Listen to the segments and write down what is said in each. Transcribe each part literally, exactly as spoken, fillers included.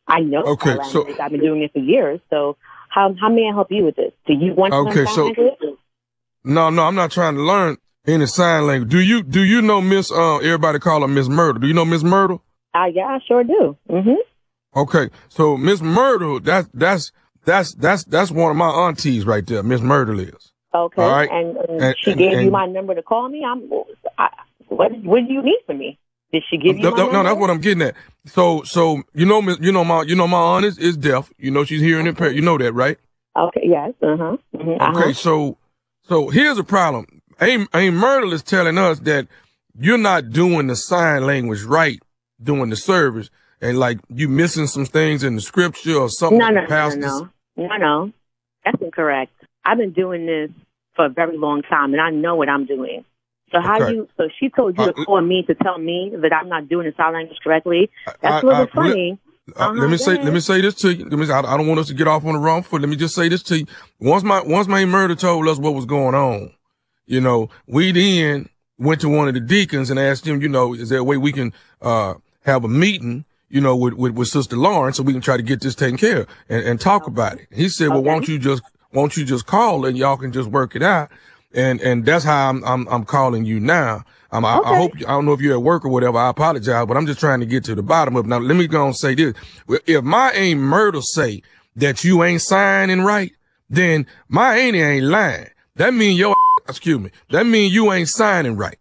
I know Okay, sign so language. I've been doing it for years. So how how may I help you with this? Do you want to learn okay, sign so language? no, no, I'm not trying to learn any sign language. Do you do you know Miss uh everybody call her Miss Myrtle? Do you know Miss Myrtle? Uh, yeah, I sure do. Mm-hmm. Okay, so Miss Myrtle, that's that's that's that's that's one of my aunties right there. Miss Myrtle is. Okay, All right, and, and and she and, gave you and my number to call me. I'm. I, what what do you need from me? Did she give you no, my no, number? no, that's what I'm getting at. So so you know Miss- you know my you know my aunt is, is deaf. You know she's hearing impaired. You know that, right? Okay. Yes. Uh huh. Mm-hmm, uh-huh. Okay, so so here's a problem. A A Myrtle is telling us that you're not doing the sign language right, doing the service, and like you missing some things in the scripture or something No, that no, the no, no, pastors. no, no, no. That's incorrect. I've been doing this for a very long time, and I know what I'm doing. So how Okay. you? So she told you Uh, to call me to tell me that I'm not doing the sign language correctly. That's I, a little I, bit funny. Uh, Uh-huh, let me go say, ahead. let me say this to you. Let me say, I, I don't want us to get off on the wrong foot. Let me just say this to you. Once my, once my murder told us what was going on, you know, we then went to one of the deacons and asked him, you know, is there a way we can, uh, have a meeting, you know, with, with, with Sister Lauren so we can try to get this taken care of and, and talk Okay. about it. He said, well, Okay. won't you just, won't you just call and y'all can just work it out? And, and that's how I'm, I'm, I'm calling you now. Um, I, Okay. I hope, I don't know if you're at work or whatever. I apologize, but I'm just trying to get to the bottom of it. Now, let me go and say this. If my Aunt Myrtle say that you ain't signing right, then my auntie ain't lying. That mean your, excuse me, that mean you ain't signing right.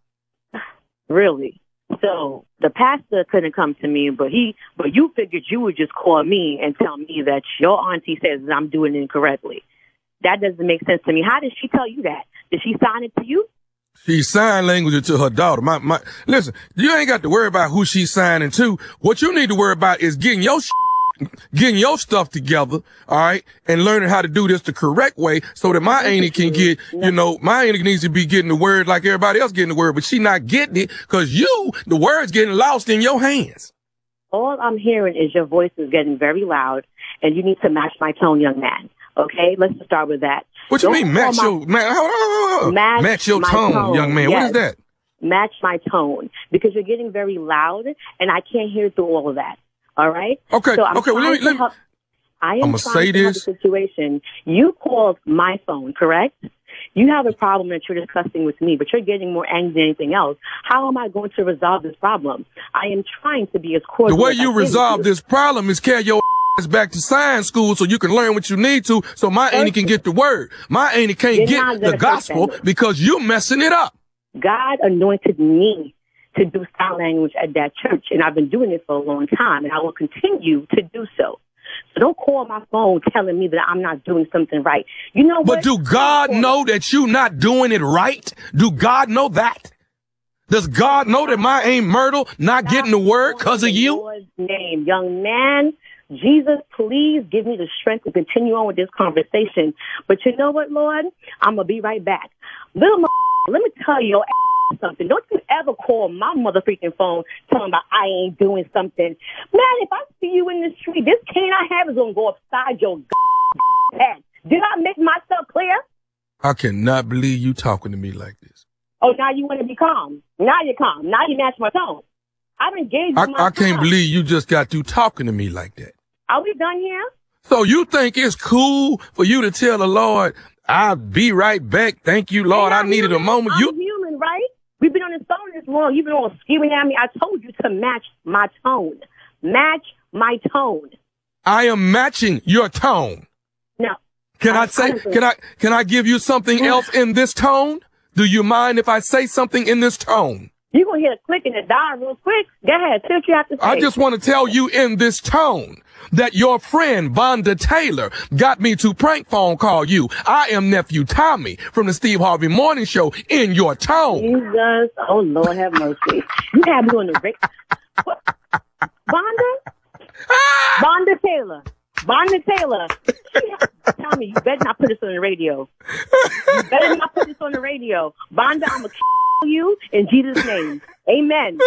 Really? So the pastor couldn't come to me, but he, but you figured you would just call me and tell me that your auntie says that I'm doing it incorrectly. That doesn't make sense to me. How did she tell you that? Did she sign it to you? She signed language to her daughter. My, my, listen, you ain't got to worry about who she's signing to. What you need to worry about is getting your sh- getting your stuff together, all right, and learning how to do this the correct way so that my auntie can get, you know, my auntie needs to be getting the word like everybody else getting the word, but she not getting it because you, the word's getting lost in your hands. All I'm hearing is your voice is getting very loud, and you need to match my tone, young man. Okay, let's just start with that. What you Don't mean match my, your, man, hold on, hold on. match, match your my tone, tone, young man. yes. What is that? Match my tone, because you're getting very loud, and I can't hear through all of that. All right? Okay, so I'm okay, well, let me, let me, help, I am I'm gonna trying say to help this. the situation. You called my phone, correct? You have a problem that you're discussing with me, but you're getting more angry than anything else. How am I going to resolve this problem? I am trying to be as cordial The way as you I can resolve with you. this problem is carry your ass back to science school so you can learn what you need to so my auntie can get the word. My auntie can't You're get not the gonna gospel take that. because you messing it up. God anointed me to do sign language at that church, and I've been doing it for a long time, and I will continue to do so. So don't call my phone telling me that I'm not doing something right. You know what? But do God know that you not doing it right? Do God know that? Does God know that my Aunt Myrtle not getting the word because of you? Lord's name, young man. Jesus, please give me the strength to continue on with this conversation. But you know what, Lord? I'm going to be right back. Little m- let me tell your ass something. Don't you ever call my mother freaking phone telling me I ain't doing something. Man, if I see you in the street, this cane I have is going to go upside your head. Did I make myself clear? I cannot believe you talking to me like this. Oh, now you want to be calm. Now you're calm. Now you match my tone. I've engaged I, with my I can't time. believe you just got through talking to me like that. Are we done here? So you think it's cool for you to tell the Lord, I'll be right back. Thank you, Lord. I needed human. a moment. I'm You human, right? We've been on this phone this long. You've been all screaming at me. I told you to match my tone. Match my tone. I am matching your tone. No. Can I, I say, I can I, can I give you something else in this tone? Do you mind if I say something in this tone? You're going to hear a click and it die real quick. Go ahead. Say what you have to say. I just want to tell you in this tone that your friend Vonda Taylor got me to prank phone call you. I am nephew Tommy from the Steve Harvey Morning Show in your tone. Jesus. Oh, Lord have mercy. You have me on the Rick. Vonda? Vonda Taylor. Vonda Taylor. Tell me, you better not put this on the radio. You better not put this on the radio. Vonda, I'm going to kill you in Jesus' name. Amen.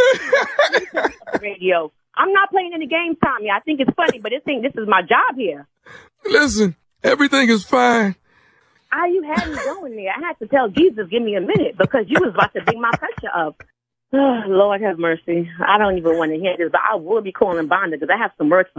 Radio. I'm not playing any games, Tommy. I think it's funny, but this thing, this is my job here. Listen, everything is fine. Ah, you had me going there. I had to tell Jesus, give me a minute, because you was about to bring my pressure up. Oh, Lord have mercy. I don't even want to hear this, but I will be calling Vonda because I have some work